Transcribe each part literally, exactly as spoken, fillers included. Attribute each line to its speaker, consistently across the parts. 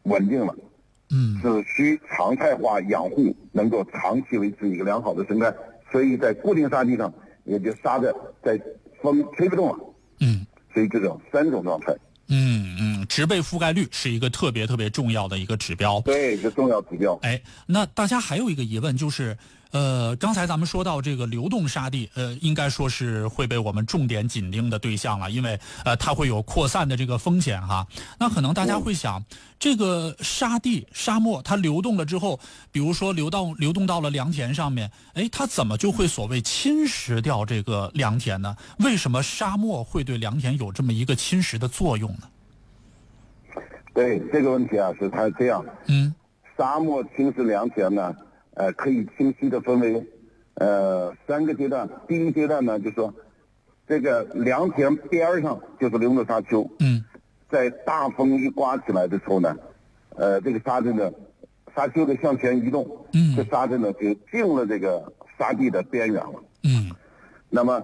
Speaker 1: 稳定了，
Speaker 2: 嗯，
Speaker 1: 只需常态化养护，能够长期维持一个良好的生态。所以在固定沙地上，也就沙的在风吹不动了。
Speaker 2: 嗯，
Speaker 1: 所以这种三种状态。
Speaker 2: 嗯嗯，植被覆盖率是一个特别特别重要的一个指标。
Speaker 1: 对，是重要指标。
Speaker 2: 哎，那大家还有一个疑问就是，呃，刚才咱们说到这个流动沙地，呃，应该说是会被我们重点紧盯的对象了，因为呃，它会有扩散的这个风险哈。那可能大家会想，嗯、这个沙地、沙漠它流动了之后，比如说流到流动到了良田上面，哎，它怎么就会所谓侵蚀掉这个良田呢？为什么沙漠会对良田有这么一个侵蚀的作用呢？
Speaker 1: 对这个问题啊，是它这样。
Speaker 2: 嗯。
Speaker 1: 沙漠侵蚀良田呢，呃，可以清晰的分为，呃，三个阶段。第一个阶段呢，就是说，这个良田边上就是流动沙丘。
Speaker 2: 嗯。
Speaker 1: 在大风一刮起来的时候呢，呃，这个沙子呢，沙丘的向前移动。
Speaker 2: 嗯。
Speaker 1: 这沙子呢就进了这个沙地的边缘了。
Speaker 2: 嗯。
Speaker 1: 那么，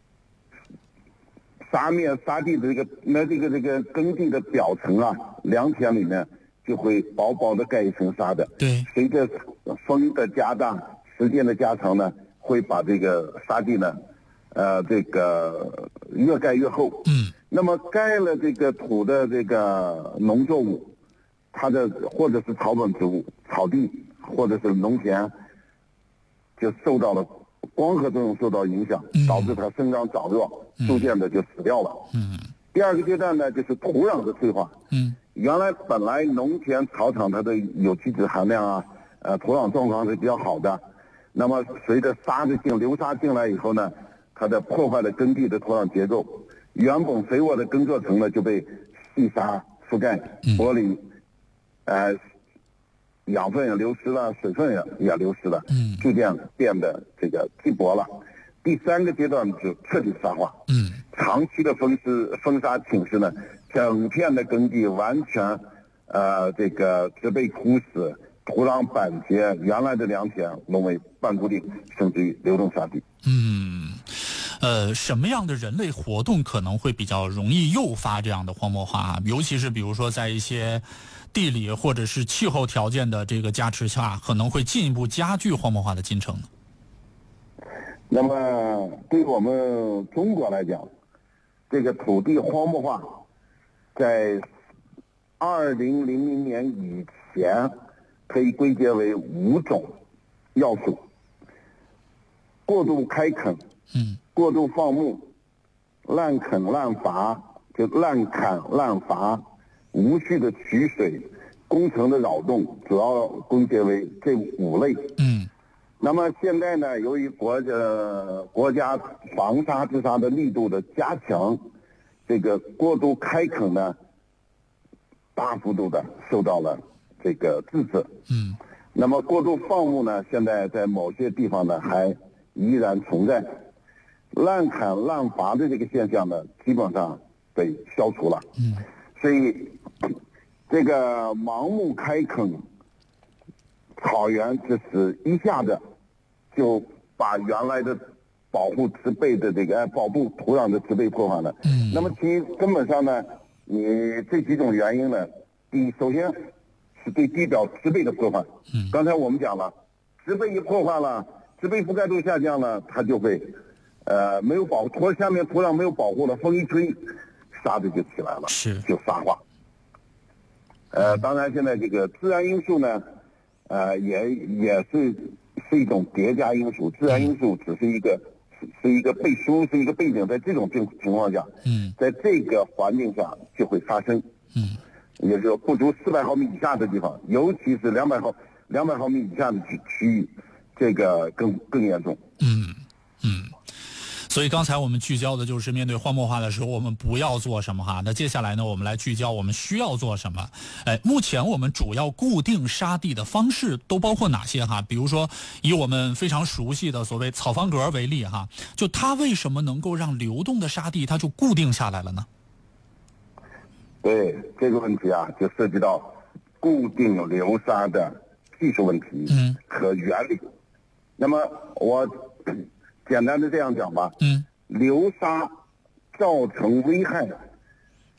Speaker 1: 沙面沙地的这个那这个这个耕地的表层啊，良田里面就会薄薄的盖一层沙的。
Speaker 2: 对。
Speaker 1: 随着风的加大，时间的加长呢，会把这个沙地呢，呃，这个越盖越厚。
Speaker 2: 嗯。
Speaker 1: 那么盖了这个土的这个农作物，它的或者是草本植物、草地或者是农田，就受到了光合作用受到影响，导致它生长早弱，逐渐的就死掉了。
Speaker 2: 嗯。
Speaker 1: 第二个阶段呢，就是土壤的退化。
Speaker 2: 嗯。
Speaker 1: 原来本来农田草场它的有机质含量啊，呃，土壤状况是比较好的。那么随着沙子进流沙进来以后呢，它的破坏了耕地的土壤结构，原本肥沃的耕作层呢就被细沙覆盖，剥离，呃，养分也流失了，水分也也流失了，
Speaker 2: 嗯，
Speaker 1: 逐渐变得这个稀薄了。第三个阶段就彻底沙化。
Speaker 2: 嗯，
Speaker 1: 长期的风湿风沙侵蚀呢，整片的耕地完全，呃，这个植被枯死，土壤板结，原来的良田沦为半固定，甚至于流动沙地。
Speaker 2: 嗯，呃，什么样的人类活动可能会比较容易诱发这样的荒漠化啊？尤其是比如说在一些地理或者是气候条件的这个加持下，可能会进一步加剧荒漠化的进程呢？
Speaker 1: 那么，对我们中国来讲，这个土地荒漠化，在二零零零年以前，可以归结为五种要素：过度开垦，
Speaker 2: 嗯，
Speaker 1: 过度放牧，滥垦滥伐，就滥砍滥伐，无序的取水，工程的扰动，主要归结为这五类。
Speaker 2: 嗯。
Speaker 1: 那么现在呢，由于国家国家防沙治沙的力度的加强，这个过度开垦呢，大幅度的受到了这个制止。
Speaker 2: 嗯。
Speaker 1: 那么过度放牧呢，现在在某些地方呢还依然存在。滥砍滥伐的这个现象呢，基本上被消除了。
Speaker 2: 嗯。
Speaker 1: 所以，这个盲目开垦草原，这是一下子就把原来的保护植被的这个保护土壤的植被破坏了。
Speaker 2: 嗯。
Speaker 1: 那么其根本上呢，你这几种原因呢，第一，首先是对地表植被的破坏。
Speaker 2: 嗯。
Speaker 1: 刚才我们讲了，植被一破坏了，植被覆盖度下降了，它就会，呃，没有保护土下面土壤没有保护了，风一吹，沙子就起来了，
Speaker 2: 是
Speaker 1: 就沙化。呃，当然现在这个自然因素呢，呃，也也是是一种叠加因素，自然因素只是一个是是一个背书，是一个背景，在这种情情况下，
Speaker 2: 嗯，
Speaker 1: 在这个环境下就会发生，
Speaker 2: 嗯，
Speaker 1: 也就是说不足四百毫米以下的地方，尤其是两百毫两百毫米以下的区区域，这个更更严重。
Speaker 2: 嗯嗯。所以刚才我们聚焦的就是面对荒漠化的时候我们不要做什么哈。那接下来呢，我们来聚焦我们需要做什么。哎，目前我们主要固定沙地的方式都包括哪些哈？比如说以我们非常熟悉的所谓草方格为例哈，就它为什么能够让流动的沙地它就固定下来了呢？
Speaker 1: 对这个问题啊，就涉及到固定流沙的技术问题
Speaker 2: 嗯
Speaker 1: 和原理。那么我简单的这样讲吧，
Speaker 2: 嗯，
Speaker 1: 流沙造成危害，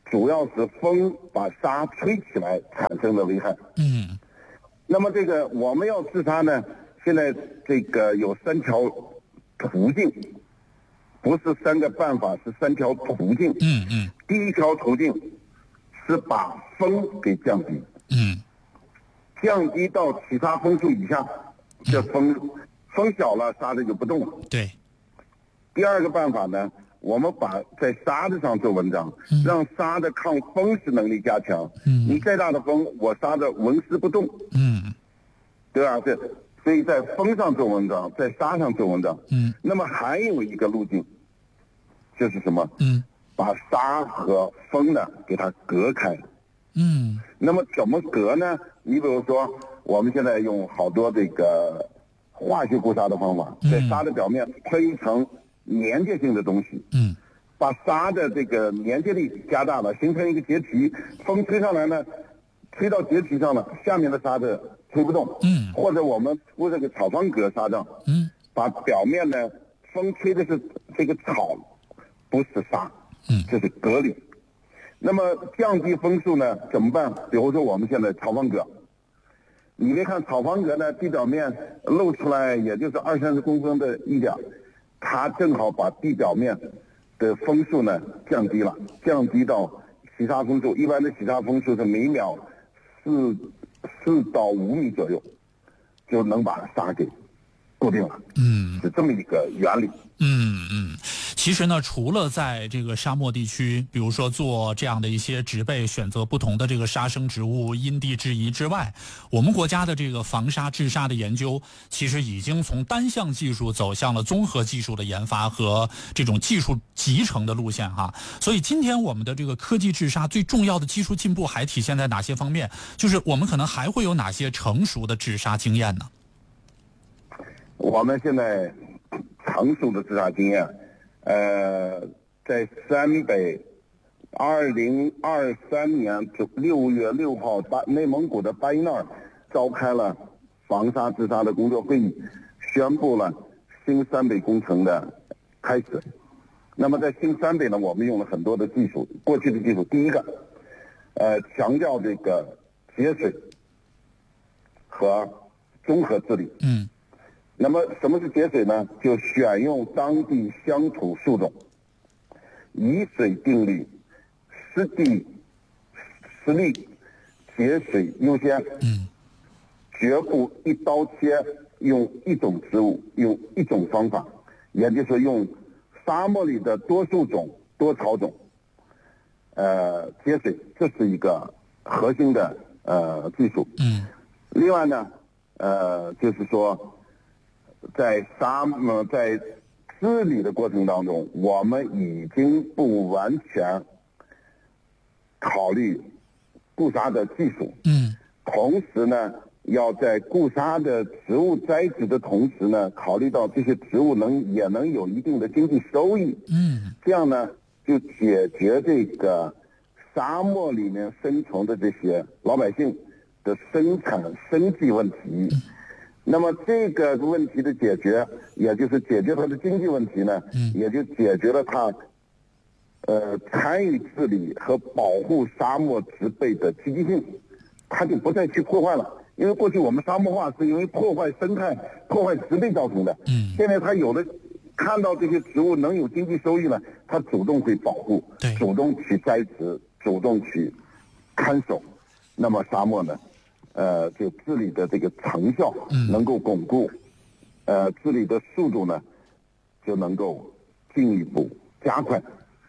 Speaker 1: 主要是风把沙吹起来产生的危害。
Speaker 2: 嗯，
Speaker 1: 那么这个我们要治沙呢，现在这个有三条途径，不是三个办法，是三条途径。
Speaker 2: 嗯嗯。
Speaker 1: 第一条途径是把风给降低。
Speaker 2: 嗯。
Speaker 1: 降低到起沙风速以下，这风、嗯、风小了，沙子就不动了。
Speaker 2: 对。
Speaker 1: 第二个办法呢，我们把在沙子上做文章，嗯、让沙的抗风蚀能力加强。嗯。你再大的风，我沙子纹丝不动。嗯。对吧？这所以在风上做文章，在沙上做文章。嗯。那么还有一个路径，就是什么？嗯。把沙和风呢给它隔开。嗯。那么怎么隔呢？你比如说，我们现在用好多这个化学固沙的方法，在沙的表面吹一层粘结性的东西。嗯。把沙的这个粘结力加大了，形成一个结皮，风吹上来呢，吹到结皮上了，下面的沙子吹不动。嗯。或者我们铺这个草方格沙帐。嗯。把表面呢，风吹的是这个草，不是沙。嗯。这是隔离。那么降低风速呢怎么办？比如说我们现在草方格，你别看草方格呢地表面露出来也就是二三十公分的一点，它正好把地表面的风速呢降低了，降低到起沙风速，一般的起沙风速是每秒四四到五米左右，就能把沙给固定了。嗯，是这么一个原理。
Speaker 2: 嗯嗯，其实呢，除了在这个沙漠地区，比如说做这样的一些植被，选择不同的这个沙生植物，因地制宜之外，我们国家的这个防沙治沙的研究，其实已经从单项技术走向了综合技术的研发和这种技术集成的路线哈。所以今天我们的这个科技治沙最重要的技术进步还体现在哪些方面？就是我们可能还会有哪些成熟的治沙经验呢？
Speaker 1: 我们现在成熟的治沙经验，呃，在陕北，二零二三年六月六号，巴内蒙古的巴依那儿召开了防沙治沙的工作会议，宣布了新陕北工程的开始。那么在新陕北呢，我们用了很多的技术，过去的技术，第一个，呃，强调这个节水和综合治理。嗯。那么什么是节水呢？就选用当地乡土树种，以水定律，湿地实力，节水优先。嗯。绝不一刀切，用一种植物，用一种方法，也就是用沙漠里的多树种、多草种，呃，节水，这是一个核心的呃技术。嗯。另外呢，呃，就是说。在沙漠在治理的过程当中，我们已经不完全考虑固沙的技术。嗯。同时呢，要在固沙的植物栽植的同时呢，考虑到这些植物能也能有一定的经济收益。嗯。这样呢，就解决这个沙漠里面生存的这些老百姓的生产生计问题。嗯。那么这个问题的解决，也就是解决它的经济问题呢，嗯、也就解决了它，呃，参与治理和保护沙漠植被的积极性，它就不再去破坏了。因为过去我们沙漠化是因为破坏生态、破坏植被造成的，嗯、现在它有的看到这些植物能有经济收益了，它主动会保护，主动去栽植，主动去看守，那么沙漠呢？呃，就治理的这个成效能够巩固，嗯、呃，治理的速度呢就能够进一步加快。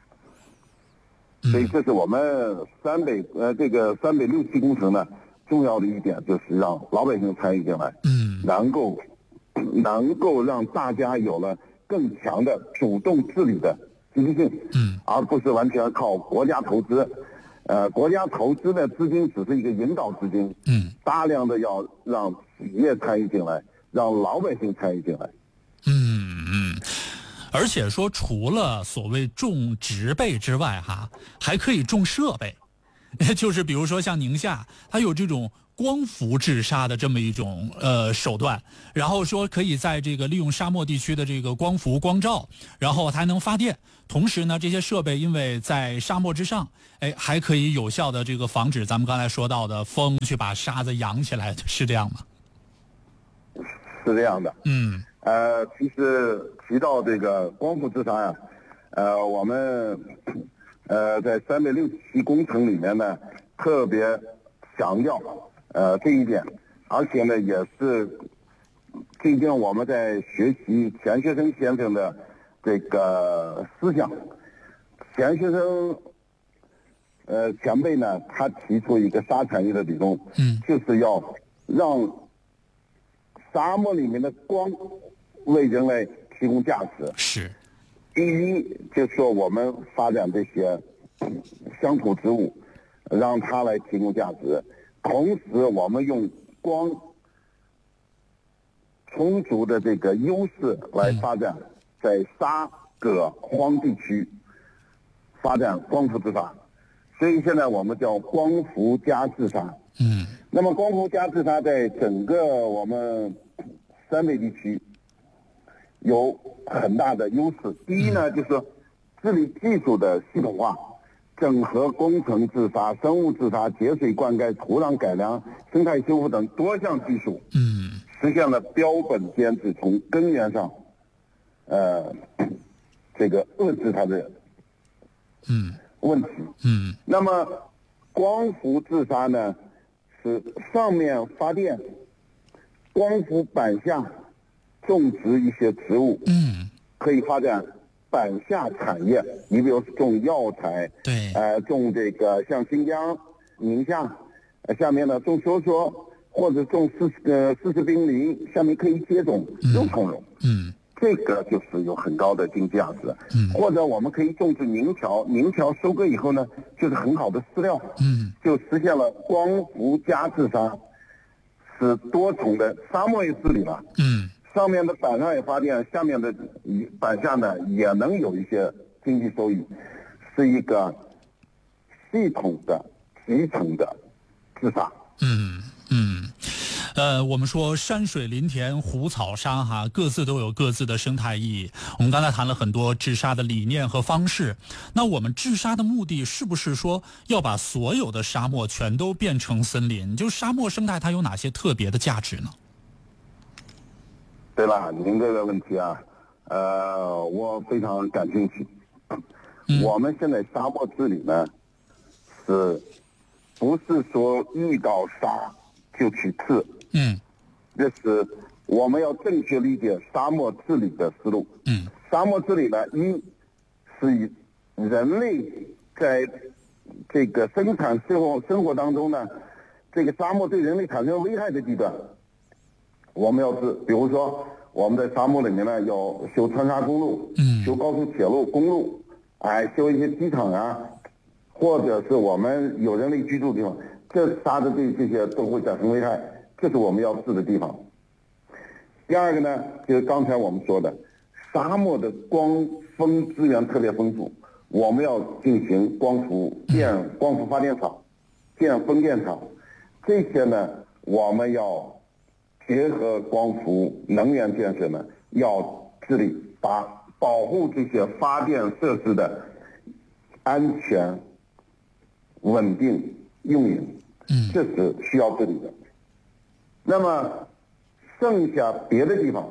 Speaker 1: 所以这是我们陕北呃这个陕北六期工程呢重要的一点，就是让老百姓参与进来，嗯，能够能够让大家有了更强的主动治理的积极性，嗯，而不是完全靠国家投资。呃，国家投资的资金只是一个引导资金，嗯，大量的要让企业参与进来，让老百姓参与进来。
Speaker 2: 嗯嗯，而且说除了所谓种植被之外，哈，还可以种设备。 就是比如说像宁夏，它有这种光伏治沙的这么一种呃手段，然后说可以在这个利用沙漠地区的这个光伏光照，然后它还能发电，同时呢这些设备因为在沙漠之上，哎还可以有效的这个防止咱们刚才说到的风去把沙子扬起来，是这样吗？
Speaker 1: 是这样的。
Speaker 2: 嗯。
Speaker 1: 呃，其实提到这个光伏治沙呀，呃，我们呃在三百六十七工程里面呢，特别强调呃这一点，而且呢也是最近我们在学习钱学森先生的这个思想。钱学森呃前辈呢，他提出一个沙产业的理论，
Speaker 2: 嗯，
Speaker 1: 就是要让沙漠里面的光为人类提供价值。
Speaker 2: 是。
Speaker 1: 第一，就是说我们发展这些乡土植物，让它来提供价值。同时，我们用光充足的这个优势来发展，在沙葛荒地区发展光伏治沙。所以现在我们叫光伏加治沙。
Speaker 2: 嗯。
Speaker 1: 那么光伏加治沙在整个我们三北地区有很大的优势。第一呢，就是治理技术的系统化，整合工程治沙、生物治沙、节水灌溉、土壤改良、生态修复等多项技术，
Speaker 2: 嗯，
Speaker 1: 实现了标本兼治，从根源上，呃，这个遏制它的
Speaker 2: 嗯
Speaker 1: 问题。
Speaker 2: 嗯。
Speaker 1: 那么光伏治沙呢，是上面发电，光伏板下种植一些植物，
Speaker 2: 嗯，
Speaker 1: 可以发展板下产业。你比如种药材，
Speaker 2: 对，
Speaker 1: 呃，种这个像新疆、宁夏，呃，下面呢种梭梭，或者种丝呃丝丝冰梨，下面可以接种肉苁蓉，
Speaker 2: 嗯，
Speaker 1: 这个就是有很高的经济价值。
Speaker 2: 嗯，
Speaker 1: 或者我们可以种植宁条，宁条收割以后呢，就是很好的饲料，
Speaker 2: 嗯，
Speaker 1: 就实现了光伏加治沙，是多重的沙漠也治理了，
Speaker 2: 嗯。
Speaker 1: 上面的板上也发电，下面的板下呢也能有一些经济收益，是一个系统的集成的治沙。
Speaker 2: 嗯嗯，呃，我们说山水林田湖草沙哈，各自都有各自的生态意义。我们刚才谈了很多治沙的理念和方式，那我们治沙的目的是不是说要把所有的沙漠全都变成森林？就沙漠生态它有哪些特别的价值呢？
Speaker 1: 对了，您这个问题啊，呃，我非常感兴趣。嗯、我们现在沙漠治理呢，是不是说遇到沙就去治？
Speaker 2: 嗯，
Speaker 1: 这是我们要正确理解沙漠治理的思路。
Speaker 2: 嗯，
Speaker 1: 沙漠治理呢，一是以人类在这个生产生活生活当中呢，这个沙漠对人类产生危害的地段。我们要是比如说我们在沙漠里面呢，要修穿沙公路，
Speaker 2: 嗯，
Speaker 1: 修高速铁路、公路，哎，修一些机场啊，或者是我们有人类居住的地方，这沙子对这些都会产生危害，这是我们要治的地方。第二个呢，就是刚才我们说的，沙漠的光风资源特别丰富，我们要进行光伏建光伏发电厂、建风电场，这些呢，我们要结合光伏能源建设呢，要治理，把保护这些发电设施的安全、稳定运营，
Speaker 2: 嗯，
Speaker 1: 这是需要治理的。那么剩下别的地方，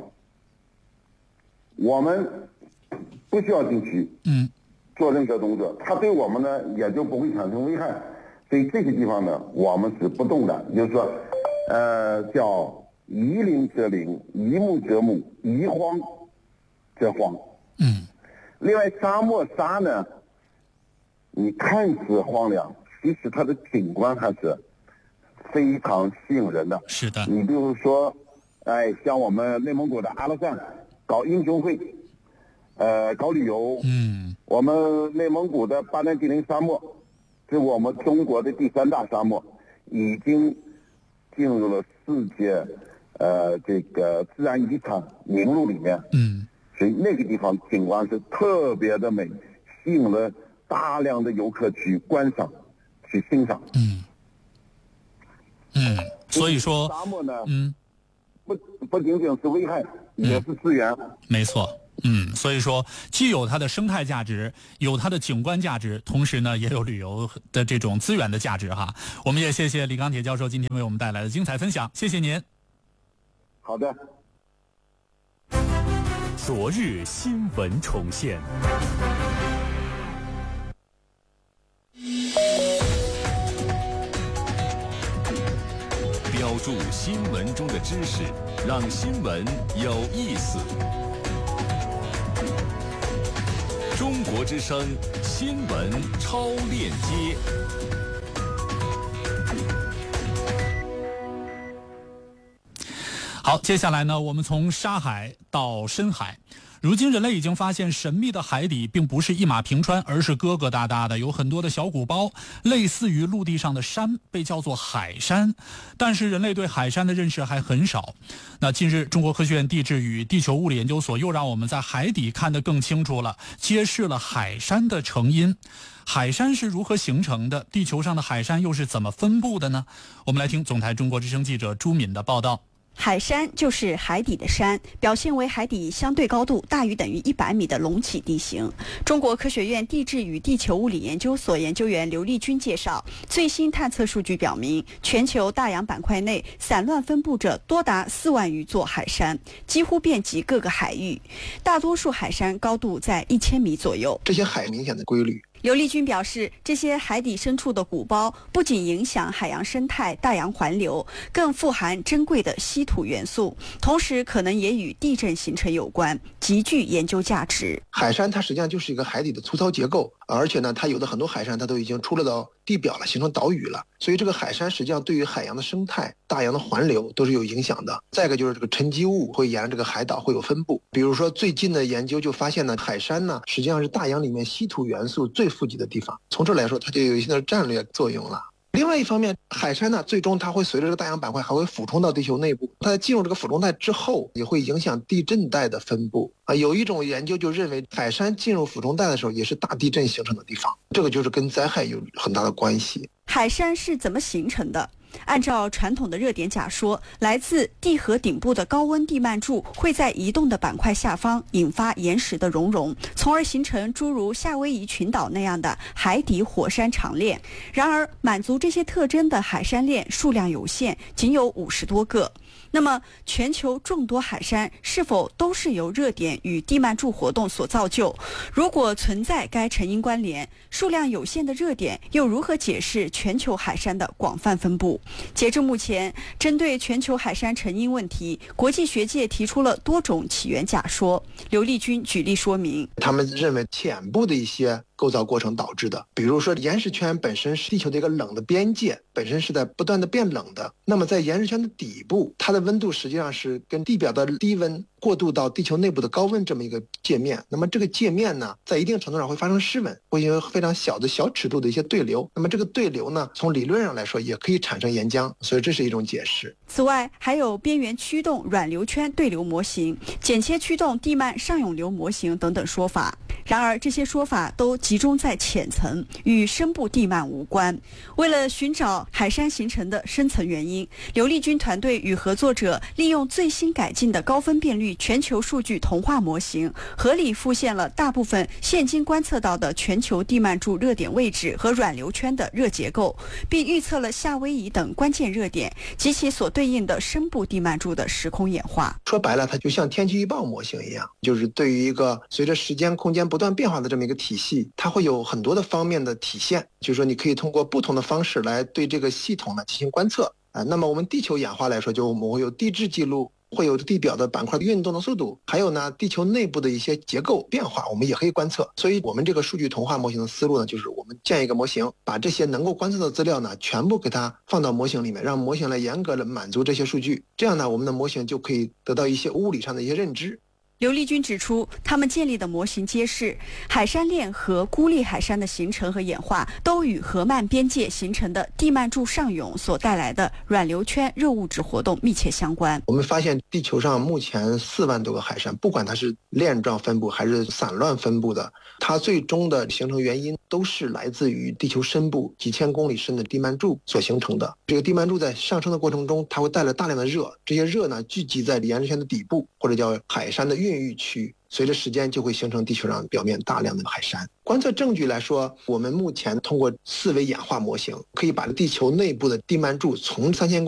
Speaker 1: 我们不需要进去，
Speaker 2: 嗯，
Speaker 1: 做任何动作，它对我们呢也就不会产生危害。所以这些地方呢，我们是不动的，就是说，呃，叫宜林则林，宜木则木，宜荒则荒。
Speaker 2: 嗯。
Speaker 1: 另外，沙漠沙呢，你看似荒凉，其实它的景观还是非常吸引人的。
Speaker 2: 是的。
Speaker 1: 你比如说，哎，像我们内蒙古的阿勒善搞英雄会，呃，搞旅游。
Speaker 2: 嗯。
Speaker 1: 我们内蒙古的巴丹吉林沙漠，是我们中国的第三大沙漠，已经进入了世界呃这个自然遗产名录里面。
Speaker 2: 嗯。
Speaker 1: 所以那个地方景观是特别的美，吸引了大量的游客去观赏， 去欣赏。
Speaker 2: 嗯嗯，所以说
Speaker 1: 沙漠呢，
Speaker 2: 嗯，
Speaker 1: 不不仅仅是危害，也是资源。
Speaker 2: 没错。嗯，所以说既有它的生态价值，有它的景观价值，同时呢也有旅游的这种资源的价值哈。我们也谢谢李钢铁教授今天为我们带来的精彩分享，谢谢您。
Speaker 1: 好的。
Speaker 3: 昨日新闻重现。标注新闻中的知识，让新闻有意思。中国之声新闻超链接。
Speaker 2: 好，接下来呢，我们从沙海到深海。如今人类已经发现，神秘的海底并不是一马平川，而是疙疙瘩瘩的，有很多的小鼓包，类似于陆地上的山，被叫做海山。但是人类对海山的认识还很少。那近日，中国科学院地质与地球物理研究所又让我们在海底看得更清楚了，揭示了海山的成因。海山是如何形成的？地球上的海山又是怎么分布的呢？我们来听总台中国之声记者朱敏的报道。
Speaker 4: 海山就是海底的山，表现为海底相对高度大于等于一百米的隆起地形。中国科学院地质与地球物理研究所研究员刘丽君介绍，最新探测数据表明，全球大洋板块内散乱分布着多达四万余座海山，几乎遍及各个海域。大多数海山高度在一千米左右。
Speaker 5: 这些海明显的规律。
Speaker 4: 刘丽君表示，这些海底深处的鼓包不仅影响海洋生态、大洋环流，更富含珍贵的稀土元素，同时可能也与地震形成有关，极具研究价值。
Speaker 5: 海山它实际上就是一个海底的粗糙结构，而且呢，它有的很多海山它都已经出了到地表了，形成岛屿了，所以这个海山实际上对于海洋的生态、大洋的环流都是有影响的。再一个就是这个沉积物会沿着这个海岛会有分布，比如说最近的研究就发现呢，海山呢实际上是大洋里面稀土元素最富集的地方，从这来说它就有一定的战略作用了。另外一方面，海山呢最终它会随着这个大洋板块还会俯冲到地球内部，它在进入这个俯冲带之后也会影响地震带的分布啊。有一种研究就认为海山进入俯冲带的时候也是大地震形成的地方，这个就是跟灾害有很大的关系。
Speaker 4: 海山是怎么形成的？按照传统的热点假说，来自地核顶部的高温地幔柱会在移动的板块下方引发岩石的熔融，从而形成诸如夏威夷群岛那样的海底火山长链。然而，满足这些特征的海山链数量有限，仅有五十多个。那么，全球众多海山是否都是由热点与地幔柱活动所造就？如果存在该成因关联，数量有限的热点又如何解释全球海山的广泛分布？截至目前，针对全球海山成因问题，国际学界提出了多种起源假说。刘丽君举例说明，
Speaker 5: 他们认为浅部的一些构造过程导致的，比如说岩石圈本身是地球的一个冷的边界，本身是在不断的变冷的，那么在岩石圈的底部，它的温度实际上是跟地表的低温过渡到地球内部的高温这么一个界面，那么这个界面呢，在一定程度上会发生失稳，会有非常小的小尺度的一些对流，那么这个对流呢，从理论上来说也可以产生岩浆，所以这是一种解释。
Speaker 4: 此外，还有边缘驱动软流圈对流模型、剪切驱动地幔上涌流模型等等说法。然而，这些说法都集中在浅层，与深部地幔无关。为了寻找海山形成的深层原因，刘丽君团队与合作者利用最新改进的高分辨率全球数据同化模型，合理复现了大部分现今观测到的全球地幔柱热点位置和软流圈的热结构，并预测了夏威夷等关键热点及其所对应的深部地幔柱的时空演化。
Speaker 5: 说白了，它就像天气预报模型一样，就是对于一个随着时间空间不断变化的这么一个体系，它会有很多的方面的体现，就是说你可以通过不同的方式来对这个系统呢进行观测啊。那么我们地球演化来说，就我们会有地质记录，会有地表的板块运动的速度，还有呢地球内部的一些结构变化，我们也可以观测。所以我们这个数据同化模型的思路呢，就是我们建一个模型，把这些能够观测的资料呢全部给它放到模型里面，让模型来严格的满足这些数据，这样呢我们的模型就可以得到一些物理上的一些认知。
Speaker 4: 刘立军指出，他们建立的模型揭示，海山链和孤立海山的形成和演化都与河漫边界形成的地幔柱上涌所带来的软流圈热物质活动密切相关。
Speaker 5: 我们发现地球上目前四万多个海山，不管它是链状分布还是散乱分布的，它最终的形成原因都是来自于地球深部几千公里深的地幔柱所形成的。这个地幔柱在上升的过程中，它会带来大量的热，这些热呢聚集在岩石圈的底部，或者叫海山的孕育区，随着时间就会形成地球上表面大量的海山。观测证据来说，我们目前通过四维演化模型，可以把地球内部的地幔柱从三千